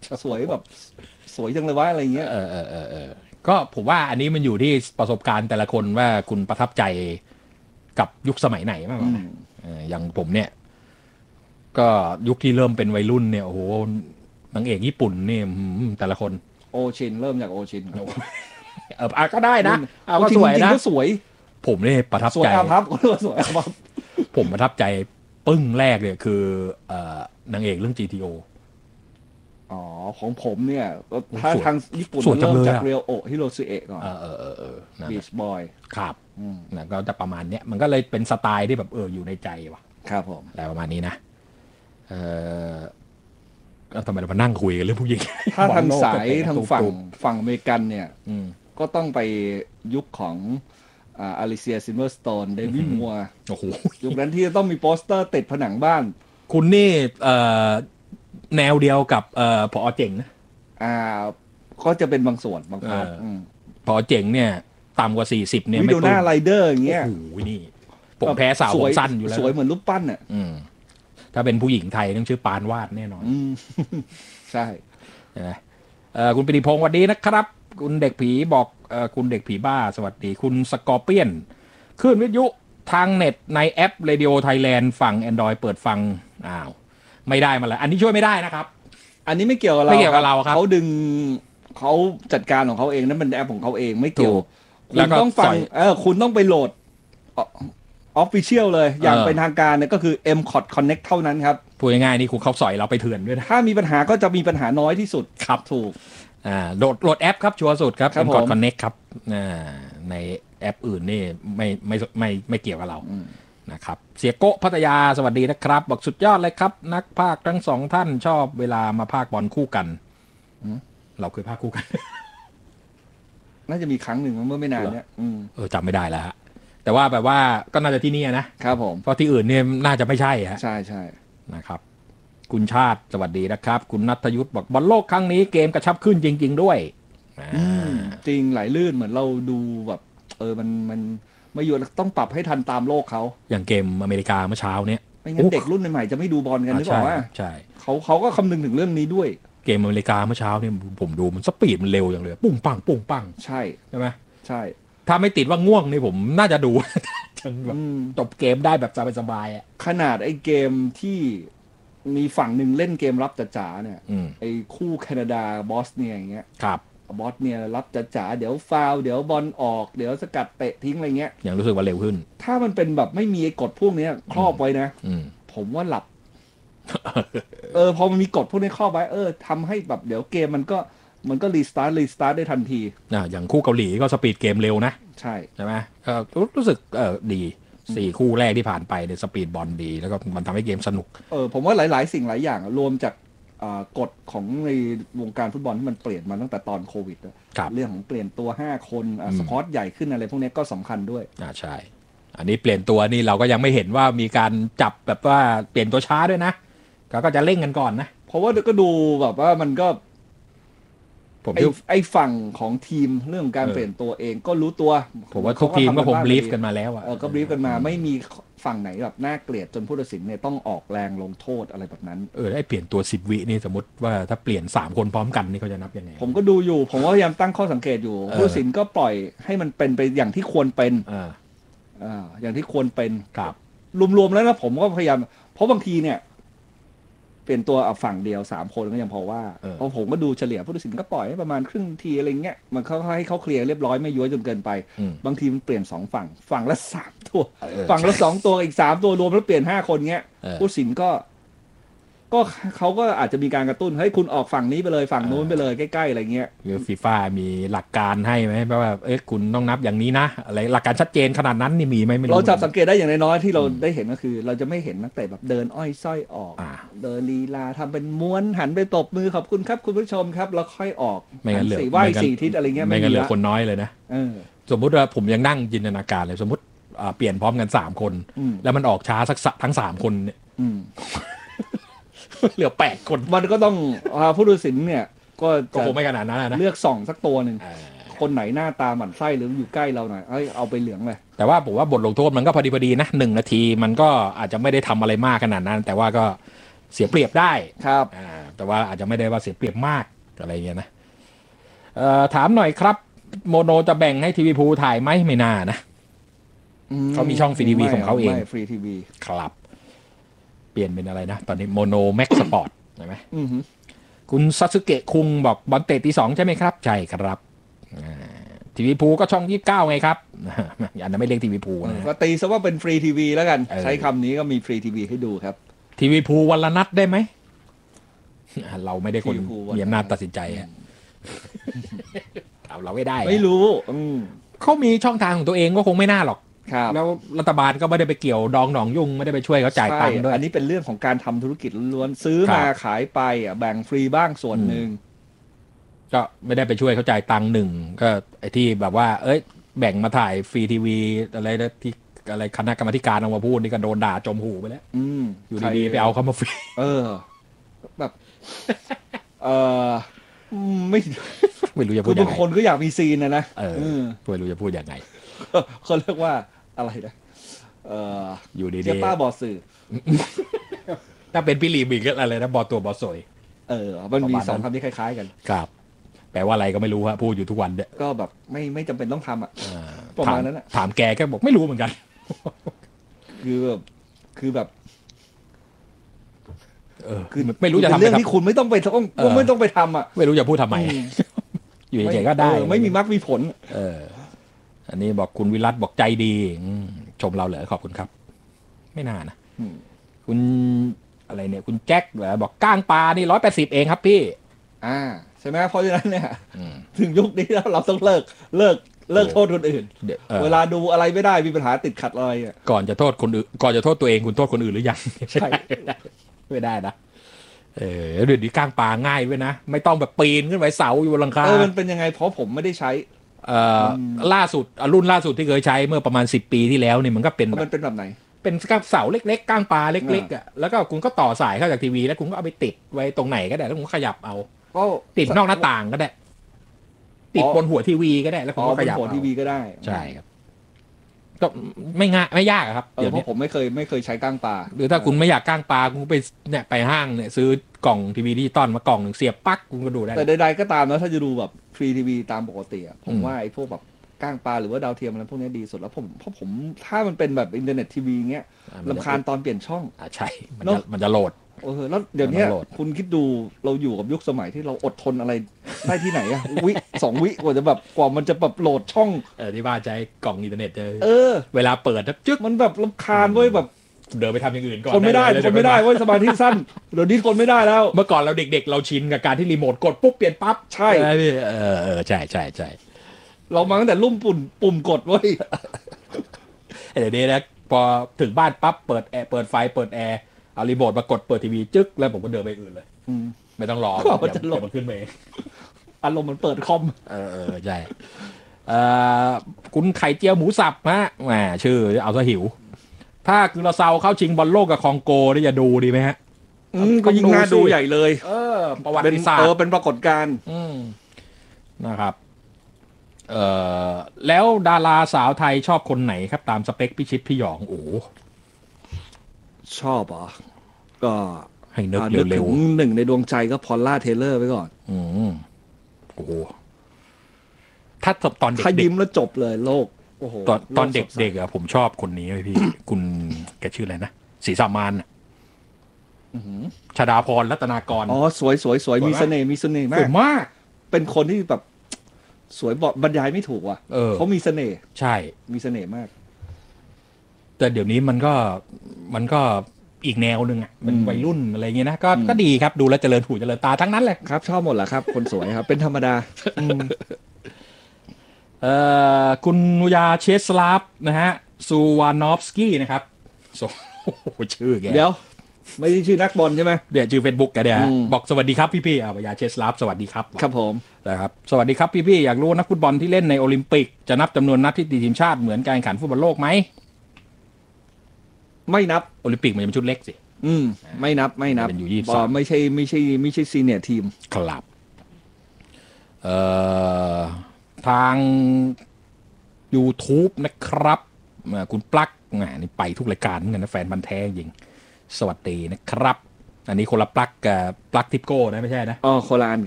สวยแบบสวยจังเลยวะอะไรเงี้ยก็ผมว่าอันนี้มันอยู่ที่ประสบการณ์แต่ละคนว่าคุณประทับใจกับยุคสมัยไหนมากกว่านะอย่างผมเนี่ยก็ยุคที่เริ่มเป็นวัยรุ่นเนี่ยโอ้โหนางเอกญี่ปุ่นนี่แต่ละคนโอชินเริ่มจากโอชินก็ได้นะก็สวยนะก็สวยผมเนี่ยประทับใจสวยอาภัพก็สวยอาภัพผมประทับใจปึ้งแรกเลยคือนางเอกเรื่อง GTO อ๋อของผมเนี่ยถ้าทางญี่ปุ่นเริ่มจากเรียวโอฮิโรซุเอะก่อนบีชบอยครับนะก็จะประมาณเนี้ยมันก็เลยเป็นสไตล์ที่แบบอยู่ในใจว่ะครับผมอะไรประมาณนี้นะทำไมเรามานั่งคุยกันเรื่องผู้หญิงถ้าทางสายทางฝั่งอเมริกันเนี่ยก็ต้องไปยุคของอลิเซียซิลเวอร์สโตนเดวิดมัวร์โอ้โหยุคนั้นที่จะต้องมีโปสเตอร์ติดผนังบ้านคุณนี่แนวเดียวกับผอเจ๋งนะก็จะเป็นบางส่วนบางพาร์ทผอเจ๋งเนี่ยต่ำกว่า40เนี่ยไม่ดูหน้าไรเดอร์อย่างเงี้ยโอ้โหนี่ผมแพ้สาวผมสั้นอยู่แล้วสวยเหมือนรูปปั้นอ่ะถ้าเป็นผู้หญิงไทยต้องชื่อปานวาดแน่นอนใช่คุณปิติพงศ์สวัสดีนะครับคุณเด็กผีบอกคุณเด็กผีบ้าสวัสดีคุณสกอร์เปียนคลื่นวิทยุทางเน็ตในแอป Radio Thailand ฝั่ง Android เปิดฟังไม่ได้มาแล้วอันนี้ช่วยไม่ได้นะครับอันนี้ไม่เกี่ยวกับเราครับเขาดึงเขาจัดการของเขาเองนั่นเป็นแอปของเขาเองไม่เกี่ยวคุณต้องฟังคุณต้องไปโหลดOfficial เลยอย่างเป็นทางการเนี่ยก็คือ MCOT Connect เท่านั้นครับพูดง่ายๆนี่คุณเขาสอยเราไปเถื่อนด้วยนะถ้ามีปัญหาก็จะมีปัญหาน้อยที่สุดครับถูกโหลดแอปครับชัวร์สุดครับ MCOT Connect ครับในแอปอื่นนี่ไม่เกี่ยวกับเรานะครับเสียโก้พัทยาสวัสดีนะครับบอกสุดยอดเลยครับนักพากย์ทั้งสองท่านชอบเวลามาพากย์บอลคู่กันเราเคยพากย์คู่กันน่าจะมีครั้งหนึ่งเมื่อไม่นานเนี้ยจำไม่ได้แล้วฮะแต่ว่าแบบว่าก็น่าจะที่นี่นะครับผมเพราะที่อื่นเนี่ยน่าจะไม่ใช่ฮะใช่ใช่นะครับคุณชาติสวัสดีนะครับคุณณัฐยุทธบอกบอลโลกครั้งนี้เกมกระชับขึ้นจริงๆด้วยจริงไหลลื่นเหมือนเราดูแบบมันมาอยู่ต้องปรับให้ทันตามโลกเขาอย่างเกมอเมริกาเมื่อเช้าเนี้ยไม่งั้นเด็กรุ่นใหม่ๆจะไม่ดูบอลกันหรือเปล่าว่าใช่เขาก็คำนึงถึงเรื่องนี้ด้วยเกมอเมริกาเมื่อเช้าเนี่ยผมดูมันสปีดมันเร็วอย่างเลยปุ้งปังปุ้งปังใช่ใช่ไหมใช่ถ้าไม่ติดว่าง่วงนี่ผมน่าจะดูจบเกมได้แบบสบายๆขนาดไอ้เกมที่มีฝั่งหนึ่งเล่นเกมรับจ๋าๆเนี่ยไอ้คู่แคนาดาบอสเนียอย่างเงี้ยครับบอสเนียรับจ๋าๆเดี๋ยวฟาวเดี๋ยวบอลออกเดี๋ยวสกัดเตะทิ้งอะไรเงี้ยอย่างรู้สึกว่าเร็วขึ้นถ้ามันเป็นแบบไม่มีไอ้กฎพวกนี้ครอบไว้นะผมว่าหลับพอมันมีกฎพวกนี้ครอบไว้ทำให้แบบเดี๋ยวเกมมันก็รีสตาร์ทได้ทันทีอย่างคู่เกาหลีก็สปีดเกมเร็วนะใช่ไหมรู้สึกดี4คู่แรกที่ผ่านไปในสปีดบอลดีแล้วก็มันทำให้เกมสนุกผมว่าหลายๆสิ่งหลายอย่างรวมจากกฎของในวงการฟุตบอลที่มันเปลี่ยนมาตั้งแต่ตอนโควิดเรื่องของเปลี่ยนตัว5คนสควอตใหญ่ขึ้นอะไรพวกนี้ก็สำคัญด้วยใช่อันนี้เปลี่ยนตัวนี่เราก็ยังไม่เห็นว่ามีการจับแบบว่าเปลี่ยนตัวช้าด้วยนะก็จะเร่งกันก่อนนะเพราะว่าก็ดูแบบว่ามันก็ไอ้ฝั่งของทีมเรื่องการเปลี่ยนตัวเองก็รู้ตัวผมว่าทุกทีมก็คงบลีฟกันมาแล้วก็บลีฟกันมาไม่มีฝั่งไหนแบบน่าเกลียดจนผู้ตัดสินเนี่ยต้องออกแรงลงโทษอะไรแบบนั้นได้เปลี่ยนตัว10 วินี่สมมติว่าถ้าเปลี่ยน3คนพร้อมกันนี่เขาจะนับยังไงผมก็ดูอยู่ผมก็พยายามตั้งข้อสังเกตอยู่ผู้ตัดสินก็ปล่อยให้มันเป็นไปอย่างที่ควรเป็นอย่างที่ควรเป็นครับรวมๆแล้วนะผมก็พยายามเพราะบางทีเนี่ยเป็นตัวฝั่งเดียว3คนก็ยังพอว่าเพราะผมก็ดูเฉลี่ยผู้ตัดสินก็ปล่อยให้ประมาณครึ่งทีอะไรเงี้ยมันเขาให้เขาเคลียร์เรียบร้อยไม่ย้วยจนเกินไปบางทีมันเปลี่ยน2ฝั่งละ3ตัวฝั่งละ2ตัวอีก3ตัวรวมแล้วเปลี่ยน5คนเงี้ยผู้ตัดสินก็เขาก็อาจจะมีการกระตุ้นให้คุณออกฝั่งนี้ไปเลยฝั่งนู้นไปเลยใกล้ๆอะไรเงี้ยคือฟีฟ่ามีหลักการให้ไหมว่าคุณต้องนับอย่างนี้นะอะไรหลักการชัดเจนขนาดนั้นนี่มีไหมไม่รู้เราจับสังเกตได้อย่างน้อยๆที่เราได้เห็นก็คือเราจะไม่เห็นนักเตะแบบเดินอ้อยส้อยออกเดินลีลาทำเป็นม้วนหันไปตบมือขอบคุณครับคุณผู้ชมครับแล้วค่อยออกไม่งั้นเหลือไหว้4ทิศอะไรเงี้ยไม่งั้นเหลือคนน้อยเลยนะสมมุติว่าผมยังนั่งจินตนาการเลยสมมติเปลี่ยนพร้อมกัน3คนแล้วมันออกช้าสักทั้ง3คนเนี่ยเหลือ8คนมันก็ต้องผู้ตัดสินเนี่ยก็คงไม่ขนาดนั้นนะเลือกส่องสักตัวหนึ่งคนไหนหน้าตาหมั่นไส้หรืออยู่ใกล้เราหน่อยเอาไปเหลืองเลยแต่ว่าผมว่าบทลงโทษมันก็พอดีนะ1 นาทีมันก็อาจจะไม่ได้ทำอะไรมากขนาดนั้นแต่ว่าก็เสียเปรียบได้ครับแต่ว่าอาจจะไม่ได้ว่าเสียเปรียบมากอะไรเงี้ยนะถามหน่อยครับโมโนจะแบ่งให้ทีวีพูถ่ายไหมไม่น่านะเขามีช่องฟรีทีวีของเขาเองฟรีทีวีครับเปลี่ยนเป็นอะไรนะตอนนี้โมโนแม็กสปอร์ตใช่ไหมคุณซาสึเกะคุงบอกบอลเตะตี 2ใช่ไหมครับใช่ครับทีวีพูก็ช่อง29ไงครับอันนั้นไม่เรียกทีวีพูนะก็ตีซะว่าเป็นฟรีทีวีแล้วกันใช้คำนี้ก็มีฟรีทีวีให้ดูครับทีวีพูวันละนัดได้ไหมเราไม่ได้คนมีอำนาจตัดสินใจเราไม่ได้ไม่รู้เขามีช่องทางของตัวเองก็คงไม่น่าหรอกแล้วรัฐบาลก็ไม่ได้ไปเกี่ยวดองหนองยุ่งไม่ได้ไปช่วยเขาจ่ายตังค์ด้วยอันนี้เป็นเรื่องของการทำธุรกิจล้วนซื้อมาขายไปแบ่งฟรีบ้างส่วนหนึ่งก็ไม่ได้ไปช่วยเขาจ่ายตังค์หนึ่งก็ไอ้ที่แบบว่าแบ่งมาถ่ายฟรีทีวีอะไรที่อะไรคณะกรรมการเอามาพูดนี่ก็โดนด่าจมหูไปแล้วอยู่ดีๆไปเอาเขามาฟรีแบบไม่รู้จะพูดยังไงบางคนก็อยากมีซีนนะไม่รู้จะพูดยังไงเขาเรียกว่าอะไรนะอยู่ดีๆเจ้าป้าบอสื่อถ้าเป็นพี่ลีบิกก็อะไรนะบอตัวบอสวยมันมี2คำที่คล้ายๆกันครับแปลว่าอะไรก็ไม่รู้ฮะพูดอยู่ทุกวันเนี่ยก็แบบไม่จำเป็นต้องทำประมาณนั้นถามแกก็บอกไม่รู้เหมือนกันคือแบบคือไม่รู้จะทำเรื่องที่คุณไม่ต้องไปทำไม่รู้จะพูดทำไมอยู่เฉยๆก็ได้ไม่มีมรรคมีผลอันนี้บอกคุณวิรัตบอกใจดีชมเราเหรอขอบคุณครับไม่น่านะคุณอะไรเนี่ยคุณแจ็คเหรอบอกก้างปลานี่180เองครับพี่ใช่ไหมเพราะฉะนั้นเนี่ยถึงยุคนี้แล้วเราต้องเลิกโทษคนอื่นเวลาดูอะไรไม่ได้มีปัญหาติดขัดอะไรก่อนจะโทษคนอื่นก่อนจะโทษตัวเองคุณโทษคนอื่นหรือยังใช่ไม่ได้นะเดี๋ยวนี้ก้างปลาง่ายด้วยนะไม่ต้องแบบปีนขึ้นไปเสาอยู่บนหลังคามันเป็นยังไงเพราะผมไม่ได้ใช้ล่าสุดรุ่นล่าสุดที่เคยใช้เมื่อประมาณ10 ปีที่แล้วนี่มันก็เป็นแบบไหนเป็นเสาเล็กๆก้างปลาเล็กๆอ่ะแล้วก็คุณก็ต่อสายเข้าจากทีวีแล้วคุณก็เอาไปติดไว้ตรงไหนก็ได้แล้วคุณก็ขยับเอาติดนอกหน้าต่างก็ได้ติดบนหัวทีวีก็ได้แล้วคุณก็ขยับเอาหัวทีวีก็ได้ใช่ครับก็ไม่ง่ายไม่ยากครับเดี๋ยวนี้ผมไม่เคยใช้ก้างปลาหรือถ้าคุณไม่อยากก้างปลาคุณไปเนี่ยไปห้างเนี่ยซื้อกล่องทีวีดิจิตอลมากล่องหนึ่งเสียบปลั๊กคุณก็ดูได้แต่ใดๆก็ตามนะถ้าจะดูแบบฟรีทีวีตามปกติผมว่าไอ้พวกแบบก้างปลาหรือว่าดาวเทียมอะไรพวกนี้ดีสุดแล้วเพราะผมถ้ามันเป็นแบบอินเทอร์เน็ตทีวีเงี้ยรำคาญตอนเปลี่ยนช่องใช่มันจะโหลดแล้วเดี๋ยวนี้คุณคิดดูเราอยู่กับยุคสมัยที่เราอดทนอะไรได้ที่ไหน2 วิกว่ามันจะแบบโหลดช่องที่บ้านใจกล่องอินเทอร์เน็ตเวลาเปิดจึ๊กมันแบบรำคาญแบบเดินไปทำอย่างอื่นก่อนทนไม่ได้สมาธิสั้นเดี๋ยวนี้ทนไม่ได้แล้วเมื่อก่อนเราเด็กๆเราชินกับการที่รีโมทกดปุ๊บเปลี่ยนปั๊บใช่ใช่เรามาตั้งแต่ลุ่มปุ่มกดเดี๋ยวนี้นะพอถึงบ้านปั๊บเปิดแอร์เปิดไฟเปิดแอร์เอารีโมทมากดเปิดทีวีจึ๊กแล้วผมก็เดินไปอื่นเลยไม่ต้องรอมันจะมันขึ้นมาเองอารมณ์มันเปิดคอมใช่คุณไข่เจียวหมูสับฮะแหมชื่อเอาซะหิวถ้าคือเราเซาเข้าชิงบอลโลกกับคองโกนี่จะดูดีไหมฮะก็ยิ่งน่าดูใหญ่เลยประวัติศาสตร์เป็นปรากฏการณ์นะครับแล้วดาราสาวไทยชอบคนไหนครับตามสเปคพี่ชิดพี่หยองโอ้ชอบเหรอก็ให้นึกเร็วๆหนึ่งในดวงใจก็พอลล่าเทเลอร์ไว้ก่อนโอ้ถ้าตอนเด็กถ้ายิ้มแล้วจบเลยโลกโอ้โหตอนเด็กๆอะผมชอบคนนี้เลยพี่ คุณแกชื่ออะไรนะศรีสามานชฎาพรรัตนากรสวยมีเสน่ห์มากเป็นคนที่แบบสวยบรรยายไม่ถูกว่ะเขามีเสน่ห์ใช่มีเสน่ห์มากแต่เดี๋ยวนี้มันก็อีกแนวนึงอ่ะมันวัยรุ่นอะไรเงี้ยนะก็ดีครับดูแลเจริญหูเจริญตาทั้งนั้นเลยครับชอบหมดแหละครับคนสวยครับเป็นธรรมดาคุณนุยาเชสลาฟนะฮะซูวานอฟสกี้นะครับชื่อแกเดี๋ยวไม่ใช่ชื่อนักบอลใช่ไหมเดี๋ยวชื่อ Facebook แกเดี๋ยวบอกสวัสดีครับพี่ๆนุยาเชสลาฟสวัสดีครับครับผมนะครับสวัสดีครับพี่ๆอยากรู้นักฟุตบอลที่เล่นในโอลิมปิกจะนับจำนวนนัดที่ติดทีมชาติเหมือนการแข่งขันฟุตบอลโลกไหมไม่นับโอลิมปิกมันเป็นชุดเล็กสิไม่นับเป็นอยู่23 ไม่ใช่ซีเนียร์ทีมครับทาง YouTube นะครับคุณปลั๊กนี่ไปทุกรายการเหมือนกันนะแฟนบันแท้จริงสวัสดีนะครับอันนี้คนละปลั๊กกับปลั๊กทิปโก้นะไม่ใช่นะอ๋อโคนละอัน